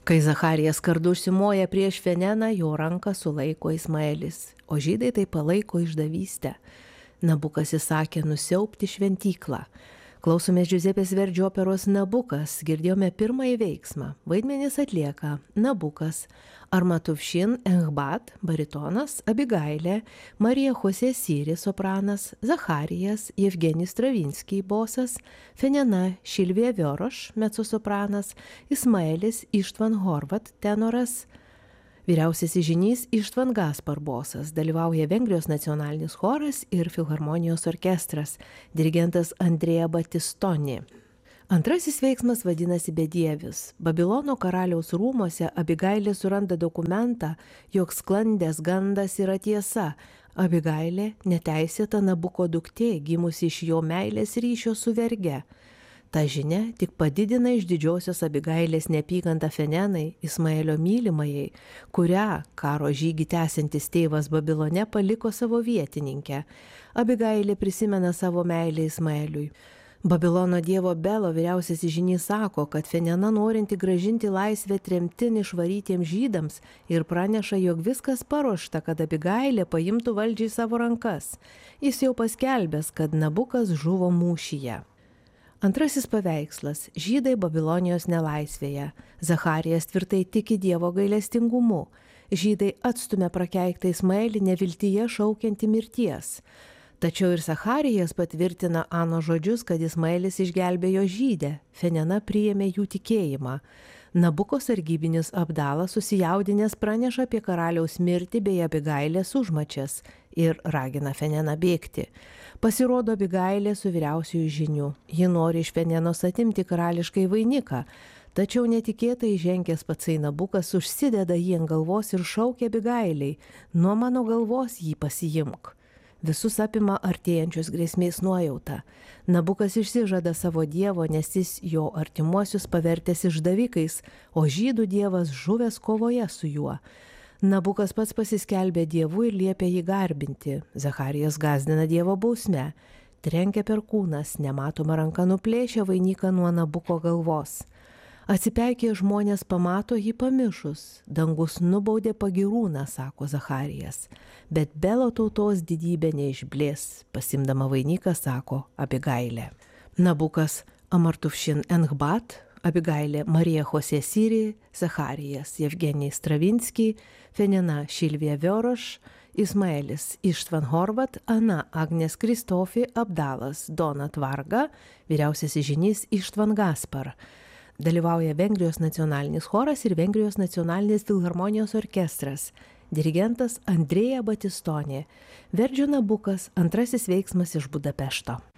Kai Zacharijas kardu užsimoja prieš Feneną, jo ranką sulaiko Ismaelis, o žydai tai palaiko išdavystę. Nabukas įsakė nusiaupti šventyklą. Klausomės Giuseppės Verdžio operos Nabukas, girdėjome pirmąjį veiksmą. Vaidmenis atlieka Nabukas, Armatuvšin Enhbat, baritonas, Abigailė, Marija Chose Siri, sopranas, Zacharijas, Jevgenijus Stravinskiai, bosas, Fenena Šilvija Vioroš, mecosopranas, Ismaelis Ištvan Horvat, tenoras, vyriausiasis žynys Ištvan Gaspar, bosas, dalyvauja Vengrijos nacionalinis choras ir filharmonijos orkestras, dirigentas Andrea Batistoni. Antrasis veiksmas vadinasi Bedievis. Babilono karaliaus rūmose Abigailė suranda dokumentą, jog sklandęs gandas yra tiesa. Abigailė neteisėta Nabuko duktė, gimusi iš jo meilės ryšio su verge. Ta žinia tik padidina iš didžiosios Abigailės neapykantą Fenenai, Ismaelio mylimajai, kurią karo žygį tęsiantis tėvas Babilone paliko savo vietininkę. Abigailė prisimena savo meilę Ismaeliui. Babilono dievo Belo vyriausiasis žynys sako, kad Fenena norinti gražinti laisvę tremtin išvarytiems žydams ir praneša, jog viskas paruošta, kad Abigailė paimtų valdžią į savo rankas. Jis jau paskelbęs, kad Nabukas žuvo mūšyje. Antrasis paveikslas – žydai Babilonijos nelaisvėje. Zacharijas tvirtai tiki Dievo gailestingumu. Žydai atstumia prakeiktą Ismaelį neviltyje šaukianti mirties. Tačiau ir Zacharijas patvirtina Ano žodžius, kad Ismaelis išgelbėjo žydę. Fenena priėmė jų tikėjimą. Nabuko sargybinis Abdalas susijaudinęs praneša apie karaliaus mirtį bei Abigailės užmačias ir ragina Feneną bėgti. Pasirodo Abigailė su vyriausiųjų žinių. Ji nori iš Fenenos atimti karališkai vainiką, tačiau netikėtai žengęs patsai Nabukas užsideda jį ant galvos ir šaukia Abigailiai: nuo mano galvos jį pasiimk. Visus apima artėjančios grėsmės nuojauta. Nabukas išsižada savo dievo, nes jis jo artimuosius pavertęs išdavikais, o žydų dievas žuvęs kovoje su juo. Nabukas pats pasiskelbė dievu ir liepia jį garbinti. Zacharijas gąsdina dievo bausme. Trenkia perkūnas, nematoma ranka nuplėšia vainiką nuo Nabuko galvos. Atsipeikę žmonės pamato jį pamišus. Dangus nubaudė pagirūną, sako Zacharijas. Bet Belo tautos didybė neišblės, pasimdama vainiką, sako Abigailė. Nabukas Amartuvšin Enhbat, Abigailė Marija Chose Siri, Zacharijas Jevgenijus Stravinskiai, Fenena Šilvija Vioroš, Ismaelis Ištvan Horvat, Ana Agnes Kristofi, Abdalas Donat Varga, vyriausiasis žynys Ištvan Gaspar. Dalyvauja Vengrijos nacionalinis choras ir Vengrijos nacionalinis filharmonijos orkestras. Dirigentas Andrea Batistoni. Verdžio Nabukas, antrasis veiksmas iš Budapešto.